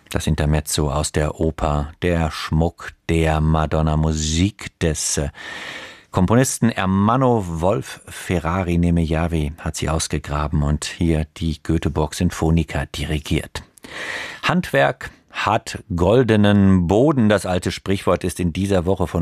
Das Intermezzo aus der Oper, der Schmuck der Madonna, Musik des Komponisten Ermanno Wolf Ferrari Nemejavi hat sie ausgegraben und hier die Göteborg Sinfonica dirigiert. Handwerk hat goldenen Boden. Das alte Sprichwort ist in dieser Woche von